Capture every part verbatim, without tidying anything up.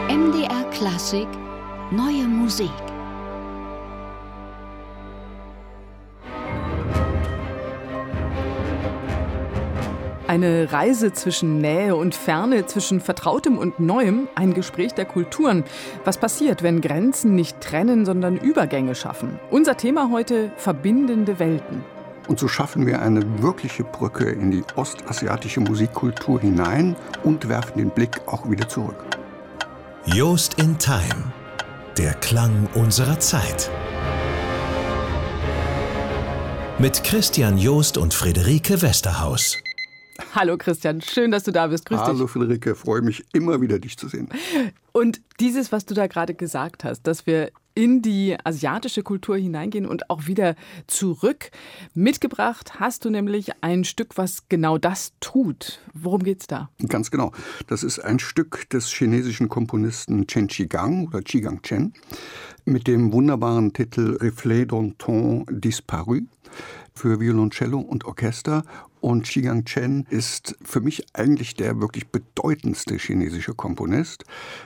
M D R Klassik Neue Musik. Eine Reise zwischen Nähe und Ferne, zwischen Vertrautem und Neuem, ein Gespräch der Kulturen. Was passiert, wenn Grenzen nicht trennen, sondern Übergänge schaffen? Unser Thema heute: verbindende Welten. Und so schaffen wir eine wirkliche Brücke in die ostasiatische Musikkultur hinein und werfen den Blick auch wieder zurück. Joost in Time, der Klang unserer Zeit. Mit Christian Joost und Friederike Westerhaus. Hallo Christian, schön, dass du da bist. Grüß dich. Hallo Friederike, freue mich immer wieder, dich zu sehen. Und dieses, was du da gerade gesagt hast, dass wir in die asiatische Kultur hineingehen und auch wieder zurück. Mitgebracht hast du nämlich ein Stück, was genau das tut. Worum geht's da? Ganz genau. Das ist ein Stück des chinesischen Komponisten Chen Qigang oder Qigang Chen mit dem wunderbaren Titel Reflet d'un temps disparu für Violoncello und Orchester. Und Qigang Chen ist für mich eigentlich der wirklich bedeutendste chinesische Komponist,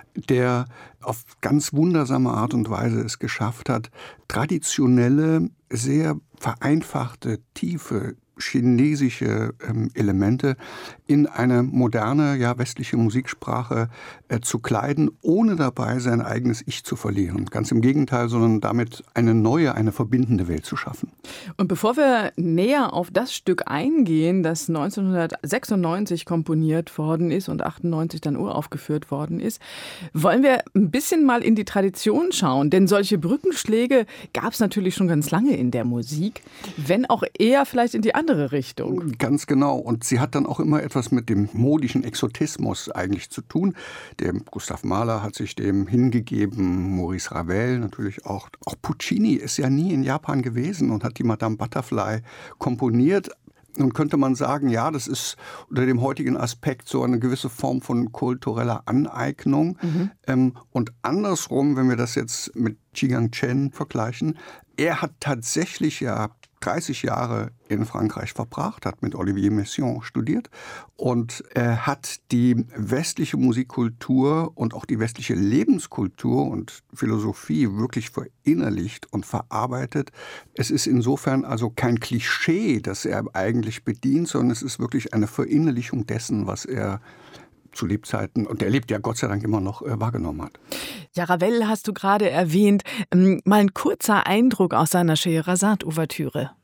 der auf ganz wundersame Art und Weise es geschafft hat, traditionelle, sehr vereinfachte, tiefe chinesische ähm, Elemente in eine moderne, ja westliche Musiksprache äh, zu kleiden, ohne dabei sein eigenes Ich zu verlieren. Ganz im Gegenteil, sondern damit eine neue, eine verbindende Welt zu schaffen. Und bevor wir näher auf das Stück eingehen, das neunzehnhundertsechsundneunzig komponiert worden ist und achtundneunzig dann uraufgeführt worden ist, wollen wir ein bisschen mal in die Tradition schauen. Denn solche Brückenschläge gab es natürlich schon ganz lange in der Musik, wenn auch eher vielleicht in die andere Richtung. Ganz genau. Und sie hat dann auch immer etwas mit dem modischen Exotismus eigentlich zu tun. Der Gustav Mahler hat sich dem hingegeben, Maurice Ravel natürlich auch. Auch Puccini ist ja nie in Japan gewesen und hat die Madame Butterfly komponiert. Nun könnte man sagen, ja, das ist unter dem heutigen Aspekt so eine gewisse Form von kultureller Aneignung. Mhm. Ähm, und andersrum, wenn wir das jetzt mit Qigang Chen vergleichen, er hat tatsächlich ja dreißig Jahre in Frankreich verbracht, hat mit Olivier Messiaen studiert und er hat die westliche Musikkultur und auch die westliche Lebenskultur und Philosophie wirklich verinnerlicht und verarbeitet. Es ist insofern also kein Klischee, das er eigentlich bedient, sondern es ist wirklich eine Verinnerlichung dessen, was er zu Lebzeiten, und er lebt ja Gott sei Dank immer noch, äh, wahrgenommen hat. Ja, Ravel hast du gerade erwähnt. Ähm, mal ein kurzer Eindruck aus seiner Scheherazade-Ouvertüre.